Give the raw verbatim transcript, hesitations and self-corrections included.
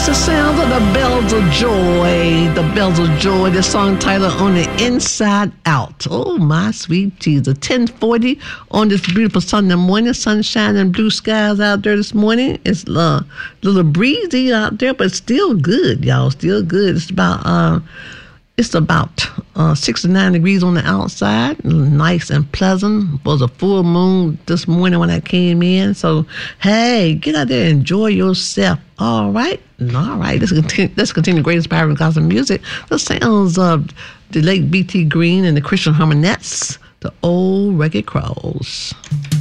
the sounds of the Bells of Joy. The Bells of Joy, the song title On the Inside Out. Oh, my sweet Jesus. ten forty on this beautiful Sunday morning. Sunshine and blue skies out there this morning. It's a uh, little breezy out there, but still good, y'all. Still good. It's about... Uh, It's about uh, sixty-nine degrees on the outside, nice and pleasant. It was a full moon this morning when I came in. So, hey, get out there and enjoy yourself. All right? All right. Let's continue, let's continue greatest power in gospel music. The sounds of the late B T Green and the Christian Harmonettes, the old Rugged Crows.